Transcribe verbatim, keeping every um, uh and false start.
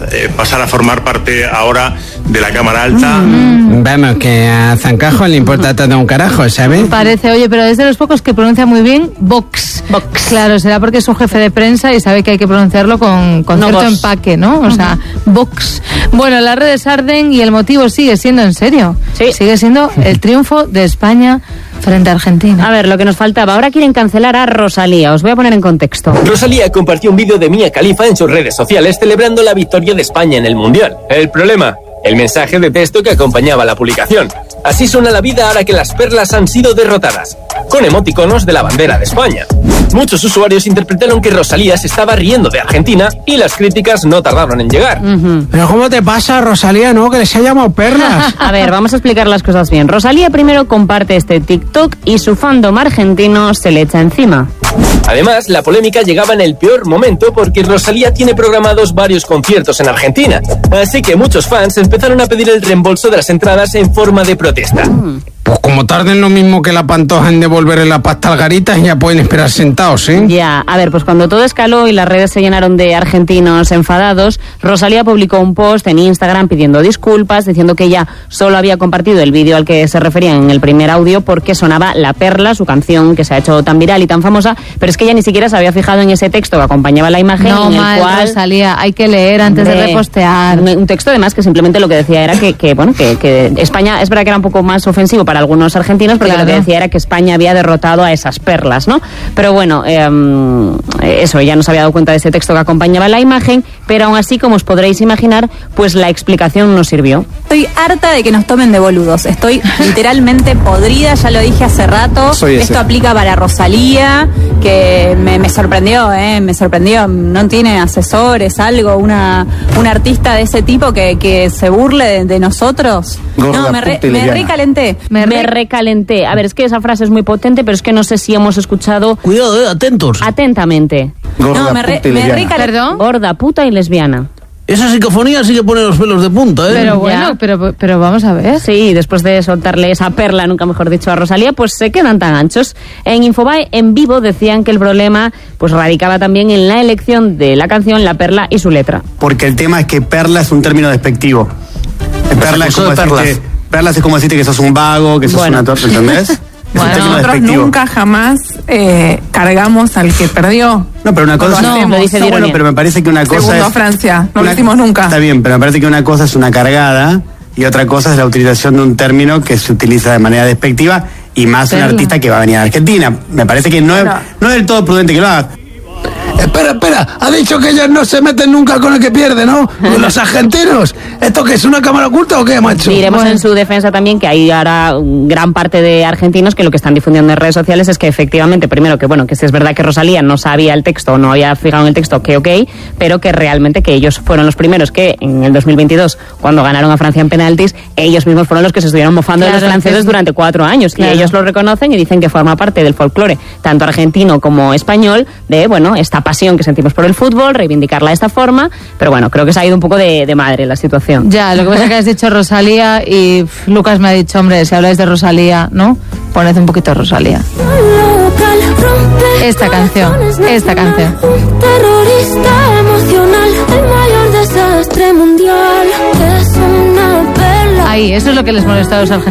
eh, pasar a formar parte ahora de la Cámara Alta. Mm. Vamos, que a Zancajo le importa todo un carajo, ¿sabes? Parece, oye, pero es de los pocos que pronuncia muy bien Vox. Vox. Claro, será porque es un jefe de prensa y sabe que hay que pronunciarlo con, con no cierto Vox. Empaque, ¿no? O uh-huh. sea, Vox. Bueno, las redes arden y el motivo sigue siendo en serio. Sí. Sigue siendo el triunfo de España frente a Argentina. A ver, lo que nos faltaba. Ahora quieren cancelar a Rosalía. Os voy a poner en contexto. Rosalía compartió un vídeo de Mia Khalifa en sus redes sociales celebrando la victoria de España en el Mundial. El problema, el mensaje de texto que acompañaba la publicación. Así suena la vida ahora que las perlas han sido derrotadas, con emoticonos de la bandera de España. Muchos usuarios interpretaron que Rosalía se estaba riendo de Argentina y las críticas no tardaron en llegar. Uh-huh. Pero ¿cómo te pasa, Rosalía, no? Que les ha llamado perlas. A ver, vamos a explicar las cosas bien. Rosalía primero comparte este TikTok y su fandom argentino se le echa encima. Además, la polémica llegaba en el peor momento porque Rosalía tiene programados varios conciertos en Argentina. Así que muchos fans empezaron a pedir el reembolso de las entradas en forma de protesta. Mm. Pues como tarden lo mismo que la Pantoja en devolverle la pasta al Garitas, ya pueden esperar sentados, ¿eh? Ya, a ver, pues cuando todo escaló y las redes se llenaron de argentinos enfadados, Rosalía publicó un post en Instagram pidiendo disculpas, diciendo que ella solo había compartido el vídeo al que se referían en el primer audio porque sonaba La Perla, su canción que se ha hecho tan viral y tan famosa, pero es que ella ni siquiera se había fijado en ese texto que acompañaba la imagen. No, en el mal, cual Rosalía, hay que leer antes de, de repostear. Un texto además que simplemente lo que decía era que, que bueno, que, que España, es verdad que era un poco más ofensivo para algunos argentinos, porque claro, lo que decía era que España había derrotado a esas perlas, ¿no? Pero bueno, eh, eso, ella no se había dado cuenta de ese texto que acompañaba la imagen, pero aún así, como os podréis imaginar, pues la explicación no sirvió. Estoy harta de que nos tomen de boludos, estoy literalmente podrida, ya lo dije hace rato. Soy Esto ese. aplica para Rosalía, que me, me sorprendió, ¿eh? Me sorprendió, no tiene asesores, algo, una, una artista de ese tipo que, que se burle de, de nosotros. Gorda, no, me, re, puta y me lesbiana. recalenté. Me, me recalenté. A ver, es que esa frase es muy potente, pero es que no sé si hemos escuchado... Cuidado, eh, atentos. Atentamente. Gorda, No, me, re, puta y me lesbiana. recalenté. ¿Perdón? Gorda, puta y lesbiana. Esa psicofonía sí que pone los pelos de punta, ¿eh? Pero bueno, Ya. pero, pero vamos a ver. Sí, después de soltarle esa perla, nunca mejor dicho, a Rosalía, pues se quedan tan anchos. En Infobae, en vivo, decían que el problema pues radicaba también en la elección de la canción La Perla y su letra. Porque el tema es que perla es un término despectivo. Perla es, acusó como de perlas. decirte, perlas es como decirte que sos un vago, que sos Bueno. una torta, ¿entendés? Es Bueno, un término Nosotros despectivo. nunca jamás eh, cargamos al que perdió. No, pero una cosa No, es- lo dice no, de bueno, ironía. pero me parece que una cosa Segundo es Francia, no lo una- hicimos nunca. Está bien, pero me parece que una cosa es una cargada y otra cosa es la utilización de un término que se utiliza de manera despectiva y más Perla. un artista que va a venir a Argentina. Me parece que no es, Claro. no es del todo prudente que lo haga. Espera, espera, ha dicho que ellos no se meten nunca con el que pierde, ¿no? Con los argentinos. ¿Esto qué es, una cámara oculta o qué, macho? Diremos Bueno. en su defensa también que hay ahora gran parte de argentinos que lo que están difundiendo en redes sociales es que efectivamente, primero que bueno, que si es verdad que Rosalía no sabía el texto, no había fijado en el texto, que ok, pero que realmente que ellos fueron los primeros que en el dos mil veintidós, cuando ganaron a Francia en penaltis, ellos mismos fueron los que se estuvieron mofando Claro, de los franceses que- durante cuatro años. Claro. Y ellos lo reconocen y dicen que forma parte del folclore, tanto argentino como español, de bueno, esta pasión que sentimos por el fútbol, reivindicarla de esta forma, pero bueno, creo que se ha ido un poco de, de madre la situación. Ya, lo que pasa es que has dicho Rosalía y pff, Lucas me ha dicho, hombre, si habláis de Rosalía, ¿no? Poned un poquito de Rosalía. Esta canción, esta canción. Un terrorista emocional, el mayor desastre mundial, es una perla. Ahí, eso es lo que les molesta a los argentinos.